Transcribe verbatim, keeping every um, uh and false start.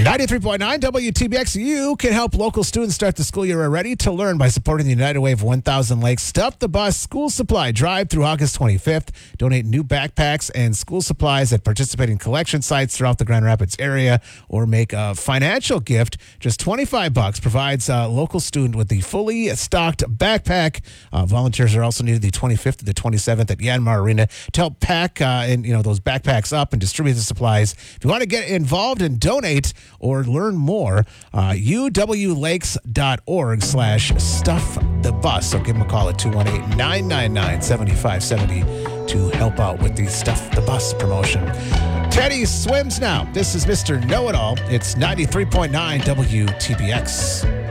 ninety-three point nine W T B X. You can help local students start the school year ready to learn by supporting the United Way of one thousand Lakes Stuff the Bus School Supply Drive through August twenty-fifth. Donate new backpacks and school supplies at participating collection sites throughout the Grand Rapids area, or make a financial gift. Just twenty-five bucks provides a local student with the fully stocked backpack. Uh, volunteers are also needed the twenty-fifth to the twenty-seventh at Yanmar Arena to help pack uh, and you know those backpacks up and distribute the supplies. If you want to get involved and donate or learn more, uh, U W lakes dot org slash stuff the bus. So give them a call at two one eight, nine nine nine, seven five seven zero to help out with the Stuff the Bus promotion. Teddy swims now. This is Mister Know-It-All. It's ninety-three point nine W T B X.